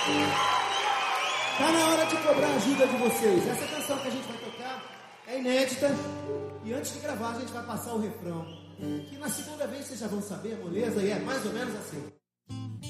Tá na hora de cobrar a ajuda de vocês. Essa canção que a gente vai tocar é inédita. E antes de gravar, a gente vai passar o refrão. Que na segunda vez vocês já vão saber, moleza? E é mais ou menos assim.